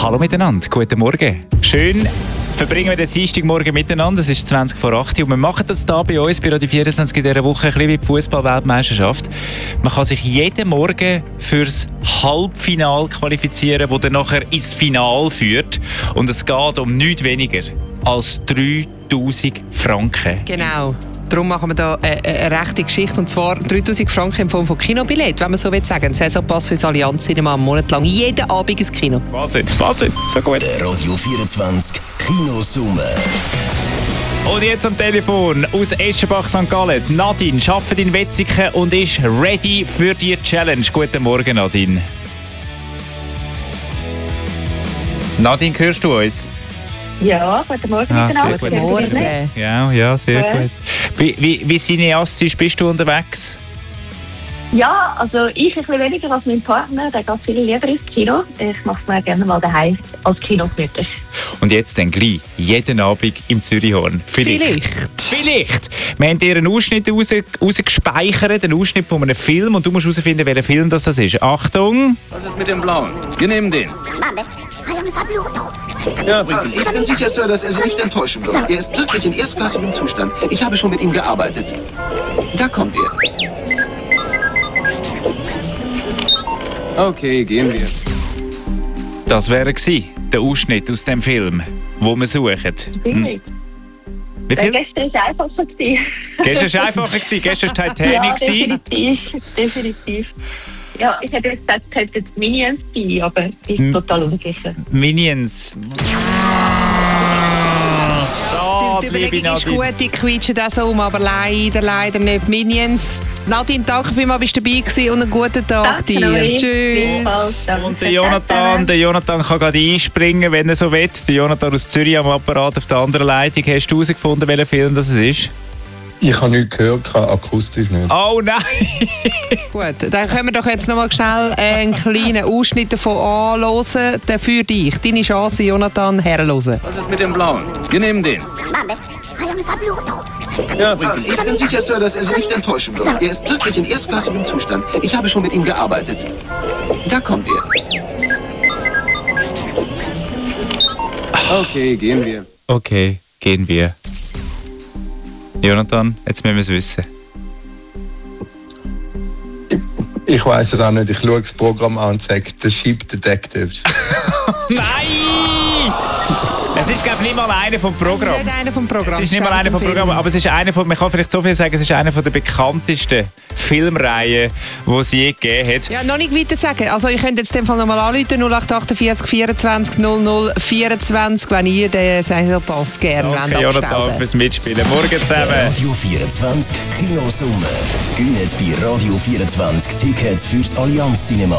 Hallo miteinander, guten Morgen. Schön verbringen wir den Dienstagmorgen miteinander. Es ist 20 vor 8 Uhr und wir machen das hier bei uns bei Radio 24 in dieser Woche ein bisschen wie die Fußball-Weltmeisterschaft. Man kann sich jeden Morgen fürs Halbfinale qualifizieren, das dann nachher ins Finale führt. Und es geht um nichts weniger als 3000 Franken. Genau. Darum machen wir hier eine rechte Geschichte, und zwar 3000 Franken in Form von Kinobillett, wenn man so will sagen. Ein Saisonpass für das Allianz Cinema einen Monat lang. Jeden Abend ins Kino. Wahnsinn, Wahnsinn, so gut. Der Radio 24 Kinosumme. Und jetzt am Telefon aus Eschenbach, St. Gallen. Nadine arbeitet in Wetzikon und ist ready für die Challenge. Guten Morgen, Nadine. Nadine, hörst du uns? Ja, guten Morgen miteinander. Guten Morgen. Ja, sehr gut. Wie cineastisch bist du unterwegs? Ja, also ich ein bisschen weniger als mein Partner, der geht viel lieber ins Kino. Ich mache es mir gerne mal daheim als Kinogemütlich. Und jetzt dann gleich, jeden Abend im Zürichhorn. Vielleicht. Wir haben dir einen Ausschnitt rausgespeichert, einen Ausschnitt von einem Film, und du musst herausfinden, welcher Film das ist. Achtung! Was ist mit dem Blauen? Wir nehmen den. Ja, bringt ihn. Ich bin sicher, Sir, dass er Sie nicht enttäuschen wird. Er ist wirklich in erstklassigem Zustand. Ich habe schon mit ihm gearbeitet. Da kommt er. Okay, gehen wir. Das wäre der Ausschnitt aus dem Film, den wir suchen. Schwierig. Wie viel? Gestern war es einfacher. Gestern war es einfacher. Gestern war Titanic. Ja, definitiv. Ja, ich hätte jetzt gesagt, es könnten Minions sein, aber ich bin total unsicher. Minions. Die Überlegung ist gut, die quietschen das so aber leider nicht. Minions. Nadine, danke vielmals, bist du dabei gewesen und einen guten Tag Danke dir. euch. Tschüss. Und der Jonathan kann gerade einspringen, wenn er so will. Der Jonathan aus Zürich am Apparat auf der anderen Leitung. Hast du herausgefunden, welcher Film das ist? Ich habe nichts gehört, akustisch nicht. Oh nein! Gut, dann können wir doch jetzt noch mal schnell einen kleinen Ausschnitt davon anhören. Für dich. Deine Chance, Jonathan, herhören. Was ist mit dem Blauen? Wir nehmen den. Ja, bringt ihn. Ich bin sicher, Sir, dass er Sie nicht enttäuschen wird. Er ist wirklich in erstklassigem Zustand. Ich habe schon mit ihm gearbeitet. Da kommt er. Okay, gehen wir. Okay, gehen wir. Jonathan, jetzt müssen wir es wissen. Ich weiss es auch nicht. Ich schaue das Programm an und sage, The Ship Detectives. Nein! Es ist, glaube ich, nicht mal einer vom Programm. Es ist nicht einer vom Programm. Es ist nicht mal einer vom Programm, aber es ist einer von, man kann vielleicht so viel sagen, es ist einer der bekanntesten Filmreihen, die es je gegeben hat. Ja, noch nicht weiter sagen. Also ich könnte jetzt in dem Fall nochmal anrufen, 0848 24 00 24, wenn ihr den Saisonpass gerne Okay, Jonathan, fürs Mitspielen. Morgen zusammen. Radio 24 Kinosumme. Gönnt bei Radio 24 Tickets fürs Allianz Cinema.